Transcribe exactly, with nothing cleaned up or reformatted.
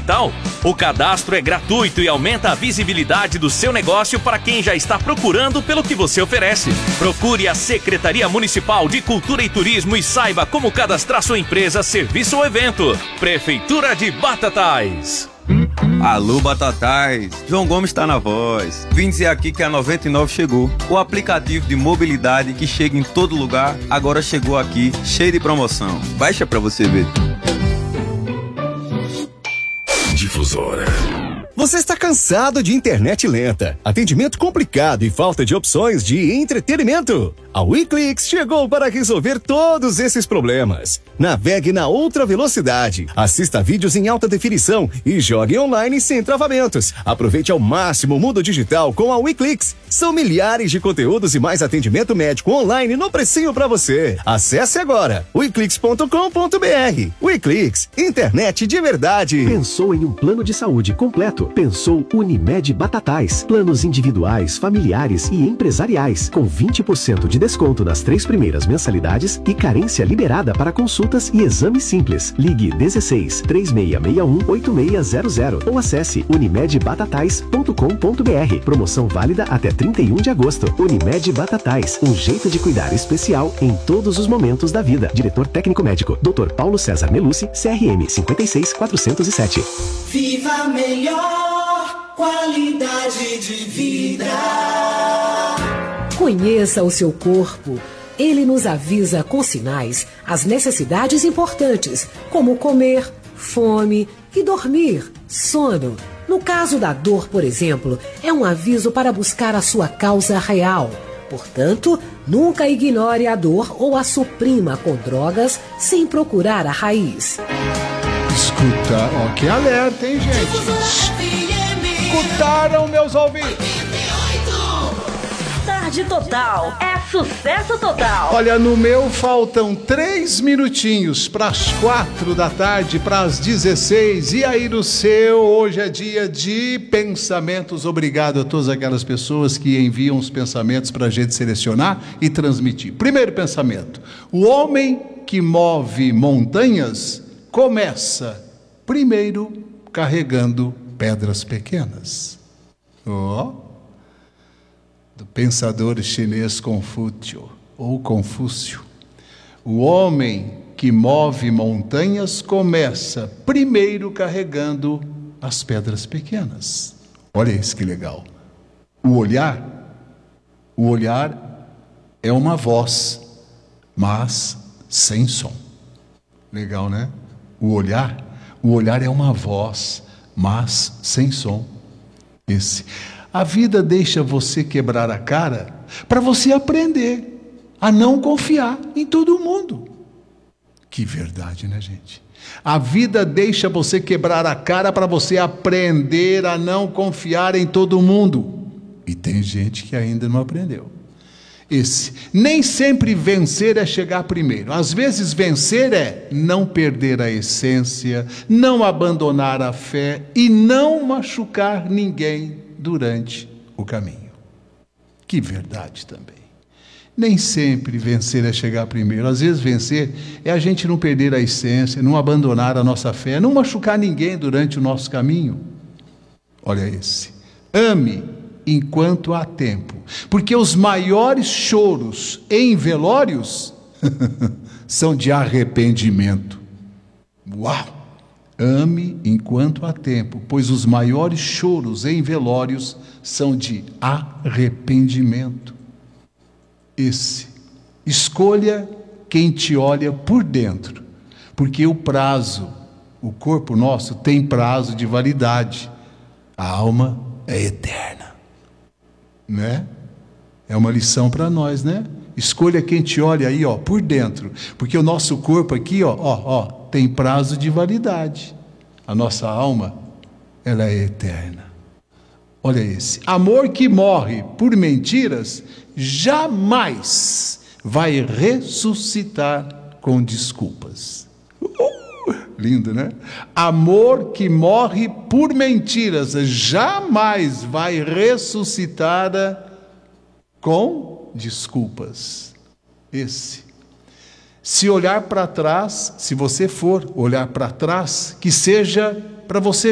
Digital? O cadastro é gratuito e aumenta a visibilidade do seu negócio para quem já está procurando pelo que você oferece. Procure a Secretaria Municipal de Cultura e Turismo e saiba como cadastrar sua empresa, serviço ou evento. Prefeitura de Batatais. Alô, Batatais, João Gomes está na voz. Vim dizer aqui que a noventa e nove chegou. O aplicativo de mobilidade que chega em todo lugar, agora chegou aqui, cheio de promoção. Baixa pra você ver. Difusora. Você está cansado de internet lenta, atendimento complicado e falta de opções de entretenimento? A WeClix chegou para resolver todos esses problemas. Navegue na outra velocidade, assista vídeos em alta definição e jogue online sem travamentos. Aproveite ao máximo o mundo digital com a WeClix. São milhares de conteúdos e mais atendimento médico online no precinho para você. Acesse agora weclix ponto com ponto br. WeClix, internet de verdade. Pensou em um plano de saúde completo? Pensou Unimed Batatais. Planos individuais, familiares e empresariais com vinte por cento de desconto nas três primeiras mensalidades e carência liberada para consultas e exames simples. Ligue dezesseis, três seis seis um, oito seis zero zero ou acesse unimed batatais ponto com ponto br. Promoção válida até trinta e um de agosto. Unimed Batatais, um jeito de cuidar especial em todos os momentos da vida. Diretor técnico médico, doutor Paulo César Melucci, C R M cinquenta e seis, quatrocentos e sete. Viva melhor qualidade de vida. Conheça o seu corpo. Ele nos avisa com sinais as necessidades importantes, como comer, fome e dormir, sono. No caso da dor, por exemplo, é um aviso para buscar a sua causa real. Portanto, nunca ignore a dor ou a suprima com drogas sem procurar a raiz. Escuta, ó, que alerta, hein, gente? Escutaram, meus ouvintes? Tarde Total é sucesso total. Olha, no meu faltam três minutinhos para as quatro da tarde, para as dezesseis. E aí no seu, hoje é dia de pensamentos. Obrigado a todas aquelas pessoas que enviam os pensamentos para a gente selecionar e transmitir. Primeiro pensamento: o homem que move montanhas começa primeiro carregando pedras pequenas. Ó. Oh. Do pensador chinês Confúcio, ou Confúcio. O homem que move montanhas começa primeiro carregando as pedras pequenas. Olha isso que legal. O olhar, o olhar é uma voz, mas sem som. Legal, né? O olhar, o olhar é uma voz, mas sem som. Esse. A vida deixa você quebrar a cara para você aprender a não confiar em todo mundo. Que verdade, né, gente? A vida deixa você quebrar a cara para você aprender a não confiar em todo mundo. E tem gente que ainda não aprendeu. Esse. Nem sempre vencer é chegar primeiro. Às vezes vencer é não perder a essência, não abandonar a fé e não machucar ninguém durante o caminho. Que verdade também. Nem sempre vencer é chegar primeiro. Às vezes vencer é a gente não perder a essência, não abandonar a nossa fé, não machucar ninguém durante o nosso caminho. Olha esse. Ame enquanto há tempo, porque os maiores choros em velórios são de arrependimento. Uau! Ame enquanto há tempo, pois os maiores choros em velórios são de arrependimento. Esse. Escolha quem te olha por dentro, porque o prazo, o corpo nosso tem prazo de validade. A alma é eterna. Né? É uma lição para nós, né? Escolha quem te olha aí, ó, por dentro, porque o nosso corpo aqui, ó, ó, ó, tem prazo de validade. A nossa alma, ela é eterna. Olha esse. Amor que morre por mentiras jamais vai ressuscitar com desculpas. Uh, lindo, né? Amor que morre por mentiras jamais vai ressuscitar com desculpas. Esse. Se olhar para trás, se você for olhar para trás, que seja para você